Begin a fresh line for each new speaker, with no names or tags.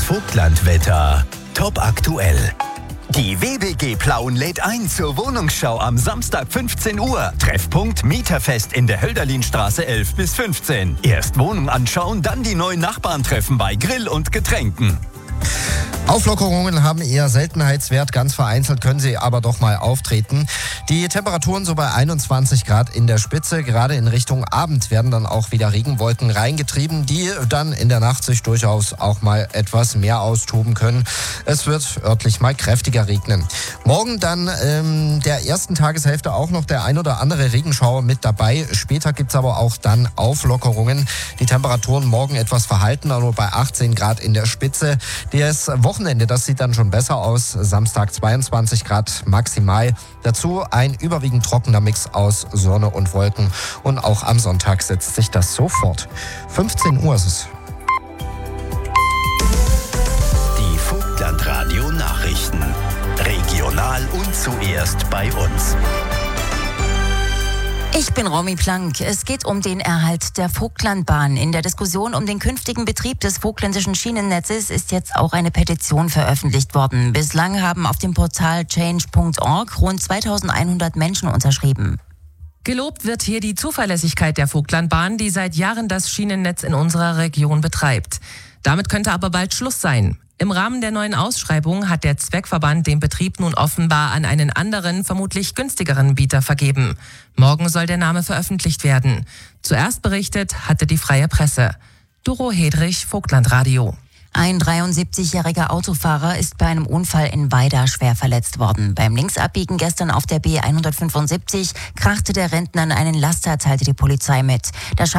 Vogtlandwetter. Top aktuell. Die WBG Plauen lädt ein zur Wohnungsschau am Samstag 15 Uhr. Treffpunkt Mieterfest in der Hölderlinstraße 11 bis 15. Erst Wohnung anschauen, dann die neuen Nachbarn treffen bei Grill und Getränken.
Auflockerungen haben eher Seltenheitswert, ganz vereinzelt können sie aber doch mal auftreten. Die Temperaturen so bei 21 Grad in der Spitze. Gerade in Richtung Abend werden dann auch wieder Regenwolken reingetrieben, die dann in der Nacht sich durchaus auch mal etwas mehr austoben können. Es wird örtlich mal kräftiger regnen. Morgen dann der ersten Tageshälfte auch noch der ein oder andere Regenschauer mit dabei. Später gibt's aber auch dann Auflockerungen. Die Temperaturen morgen etwas verhalten, aber nur bei 18 Grad in der Spitze. Das Wochenende, das sieht dann schon besser aus. Samstag 22 Grad maximal. Dazu ein überwiegend trockener Mix aus Sonne und Wolken. Und auch am Sonntag setzt sich das sofort. 15 Uhr ist es.
Die Vogtlandradio Nachrichten. Regional und zuerst bei uns.
Ich bin Romy Plank. Es geht um den Erhalt der Vogtlandbahn. In der Diskussion um den künftigen Betrieb des vogtländischen Schienennetzes ist jetzt auch eine Petition veröffentlicht worden. Bislang haben auf dem Portal change.org rund 2100 Menschen unterschrieben.
Gelobt wird hier die Zuverlässigkeit der Vogtlandbahn, die seit Jahren das Schienennetz in unserer Region betreibt. Damit könnte aber bald Schluss sein. Im Rahmen der neuen Ausschreibung hat der Zweckverband den Betrieb nun offenbar an einen anderen, vermutlich günstigeren Bieter vergeben. Morgen soll der Name veröffentlicht werden. Zuerst berichtet hatte die Freie Presse. Doro Hedrich, Vogtlandradio.
Ein 73-jähriger Autofahrer ist bei einem Unfall in Weida schwer verletzt worden. Beim Linksabbiegen gestern auf der B175 krachte der Rentner in einen Laster, teilte die Polizei mit. Der